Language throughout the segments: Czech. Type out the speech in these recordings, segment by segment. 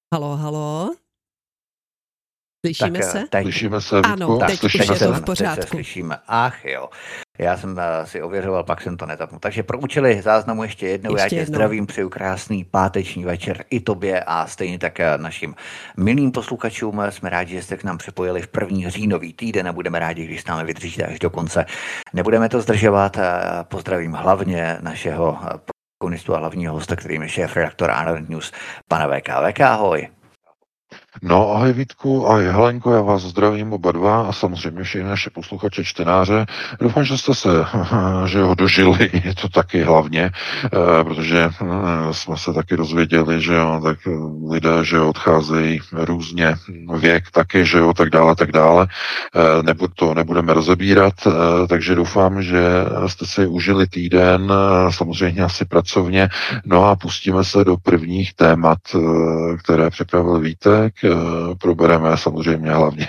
Halo, halo? Slyšíme se? Slyšíme se, Vítku? Ano, teď už je to v pořádku. Teď se slyšíme. Ach jo. Já jsem si ověřoval, pak jsem to netapnul. Takže pro účely záznamu ještě jednou. Já tě zdravím, přeju krásný páteční večer i tobě a stejně tak našim milým posluchačům. Jsme rádi, že jste k nám připojili v první říjnový týden a budeme rádi, když s námi vydržíte až do konce. Nebudeme to zdržovat. Pozdravím hlavně našeho protagonistu a hlavního hosta, kterým je šéf-redaktor Ireland News, pana VK. VK, ahoj. No, ahoj Vítku, ahoj Helenko, já vás zdravím oba dva a samozřejmě všechny naše posluchače, čtenáře. Doufám, že jste se, že ho dožili, je to taky hlavně, protože jsme se taky dozvěděli, že jo, tak lidé, že odcházejí různě, věk taky, že jo, tak dále. To nebudeme rozebírat, takže doufám, že jste si užili týden, samozřejmě asi pracovně, no a pustíme se do prvních témat, které připravil Vítek. Probereme samozřejmě hlavně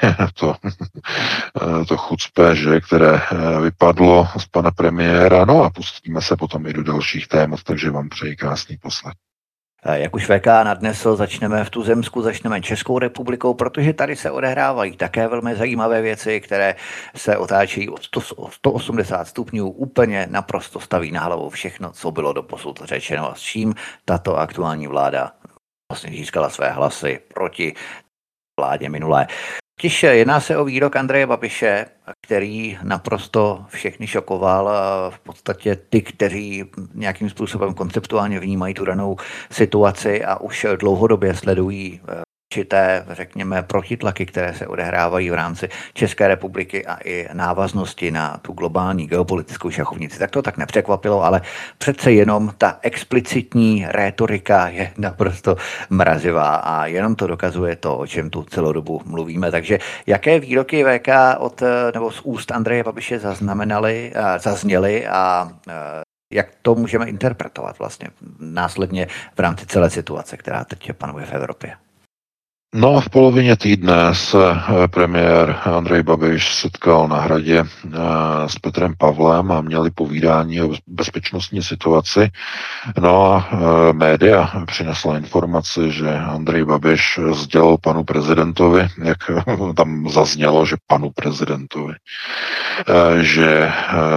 to chucpe, které vypadlo z pana premiéra, no a pustíme se potom i do dalších témat, takže vám přeji krásný poslech. Jak už VK nadnesl, začneme v tuzemsku, začneme Českou republikou, protože tady se odehrávají také velmi zajímavé věci, které se otáčejí o 180 stupňů, úplně naprosto staví na hlavu všechno, co bylo doposud řečeno a s čím tato aktuální vláda vlastně získala své hlasy proti vládě minulé. Totiž jedná se o výrok Andreje Babiše, který naprosto všechny šokoval, v podstatě ty, kteří nějakým způsobem konceptuálně vnímají tu danou situaci a už dlouhodobě sledují určité, řekněme, protitlaky, které se odehrávají v rámci České republiky a i návaznosti na tu globální geopolitickou šachovnici. Tak to tak nepřekvapilo, ale přece jenom ta explicitní rétorika je naprosto mrazivá a jenom to dokazuje to, o čem tu celou dobu mluvíme. Takže jaké výroky VK nebo z úst Andreje Babiše zazněly a jak to můžeme interpretovat vlastně následně v rámci celé situace, která teď panuje v Evropě? No, v polovině týdne se premiér Andrej Babiš setkal na Hradě s Petrem Pavlem a měli povídání o bezpečnostní situaci. No a média přinesla informaci, že Andrej Babiš sdělil panu prezidentovi, jak tam zaznělo, že panu prezidentovi, že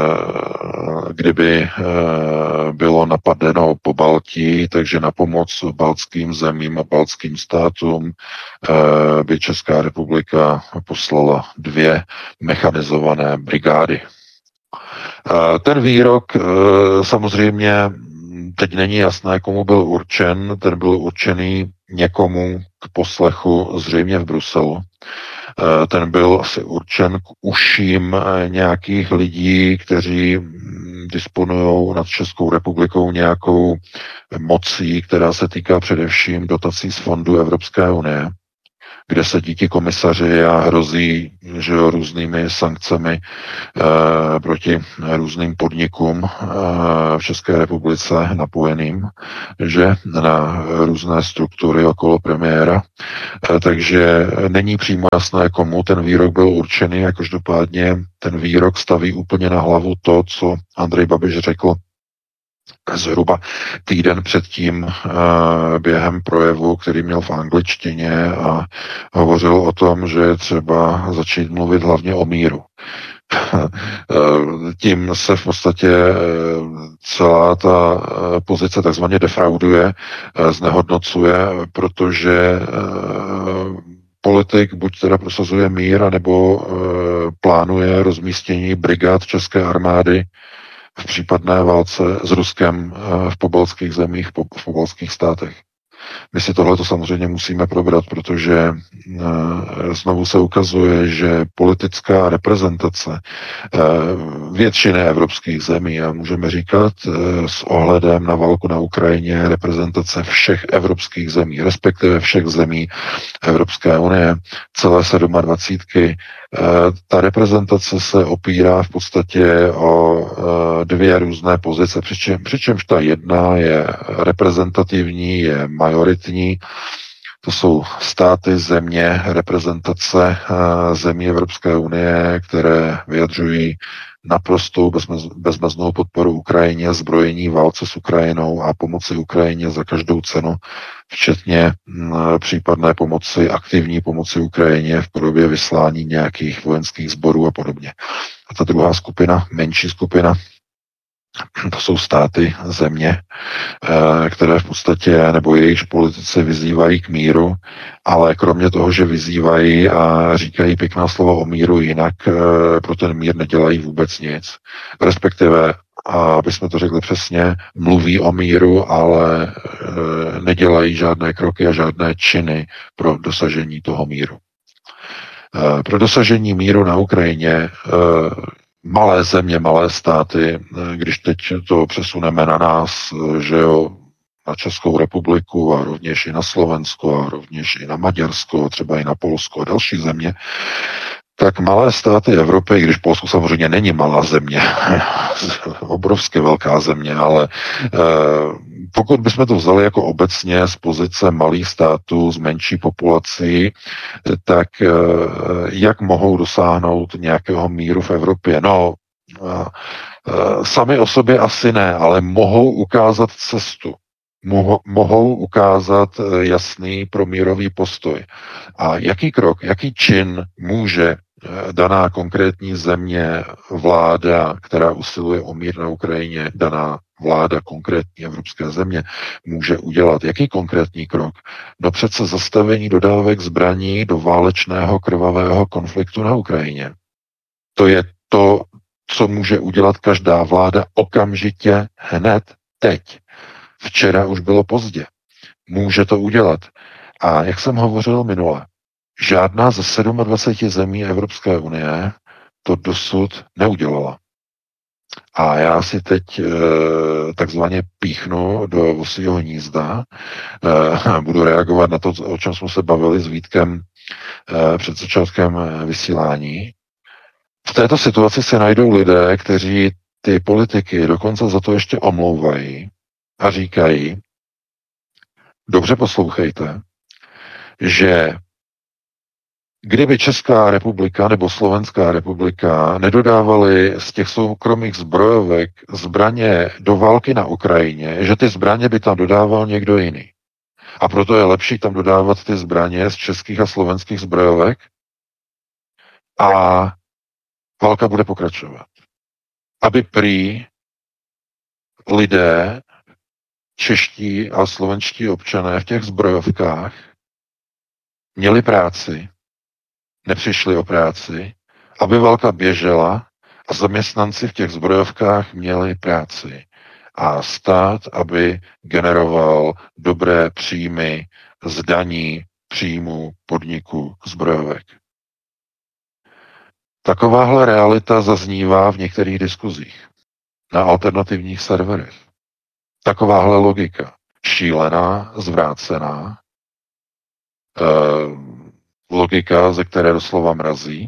kdyby bylo napadeno Pobaltí, takže na pomoc baltským zemím a baltským státům by Česká republika poslala 2 mechanizované brigády. Ten výrok samozřejmě teď není jasné, komu byl určen. Ten byl určený někomu k poslechu zřejmě v Bruselu. Ten byl asi určen k uším nějakých lidí, kteří disponují nad Českou republikou nějakou mocí, která se týká především dotací z fondu Evropské unie, kde se díky komisaři a hrozí, že různými sankcemi proti různým podnikům v České republice napojeným, že na různé struktury okolo premiéra. Takže není přímo jasné, komu ten výrok byl určený, a každopádně ten výrok staví úplně na hlavu to, co Andrej Babiš řekl zhruba týden předtím během projevu, který měl v angličtině a hovořil o tom, že je třeba začít mluvit hlavně o míru. Tím se v podstatě celá ta pozice takzvaně defrauduje, znehodnocuje, protože politik buď teda prosazuje mír, anebo plánuje rozmístění brigád české armády v případné válce s Ruskem v pobaltských zemích, v pobaltských státech. My si tohleto samozřejmě musíme probrat, protože znovu se ukazuje, že politická reprezentace většiny evropských zemí, a můžeme říkat s ohledem na válku na Ukrajině, reprezentace všech evropských zemí, respektive všech zemí Evropské unie, celé 27, ta reprezentace se opírá v podstatě o 2 různé pozice, přičemž ta jedna je reprezentativní, je majoritní, To jsou státy, země, reprezentace zemí Evropské unie, které vyjadřují naprostou bezmeznou podporu Ukrajině, zbrojení válce s Ukrajinou a pomoci Ukrajině za každou cenu, včetně případné pomoci, aktivní pomoci Ukrajině v podobě vyslání nějakých vojenských sborů a podobně. A ta druhá skupina, menší skupina, to jsou státy, země, které v podstatě, nebo jejichž politici vyzývají k míru, ale kromě toho, že vyzývají a říkají pěkná slova o míru, jinak pro ten mír nedělají vůbec nic. Respektive, aby jsme to řekli přesně, mluví o míru, ale nedělají žádné kroky a žádné činy pro dosažení toho míru. Pro dosažení míru na Ukrajině malé země, malé státy, když teď to přesuneme na nás, že jo, na Českou republiku a rovněž i na Slovensko a rovněž i na Maďarsko, třeba i na Polsko a další země, tak malé státy Evropy, když Polsko samozřejmě není malá země, obrovské velká země, ale pokud bychom to vzali jako obecně z pozice malých států s menší populací, tak jak mohou dosáhnout nějakého míru v Evropě? No, sami o sobě asi ne, ale mohou ukázat cestu. Mohou ukázat jasný promírový postoj. A jaký krok, jaký čin může daná konkrétní země, vláda, která usiluje o mír na Ukrajině, daná vláda konkrétní evropské země, může udělat? Jaký konkrétní krok? No přece zastavení dodávek zbraní do válečného krvavého konfliktu na Ukrajině. To je to, co může udělat každá vláda okamžitě, hned, teď. Včera už bylo pozdě. Může to udělat. A jak jsem hovořil minule, žádná ze 27 zemí Evropské unie to dosud neudělala. A já si teď takzvaně píchnu do vosího hnízda, budu reagovat na to, o čem jsme se bavili s Vítkem před začátkem vysílání. V této situaci se najdou lidé, kteří ty politiky dokonce za to ještě omlouvají a říkají, dobře poslouchejte, že kdyby Česká republika nebo Slovenská republika nedodávali z těch soukromých zbrojovek zbraně do války na Ukrajině, že ty zbraně by tam dodával někdo jiný. A proto je lepší tam dodávat ty zbraně z českých a slovenských zbrojovek a válka bude pokračovat. Aby prý lidé, čeští a slovenští občané v těch zbrojovkách měli práci, nepřišli o práci, aby válka běžela a zaměstnanci v těch zbrojovkách měli práci. A stát, aby generoval dobré příjmy z daní, příjmu, podniku, zbrojovek. Takováhle realita zaznívá v některých diskuzích na alternativních serverech. Takováhle logika. Šílená, zvrácená, logika, ze které doslova mrazí.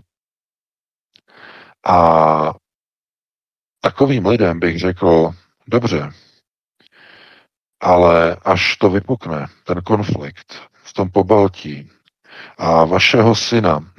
A takovým lidem bych řekl, dobře, ale až to vypukne, ten konflikt v tom Pobaltí a vašeho syna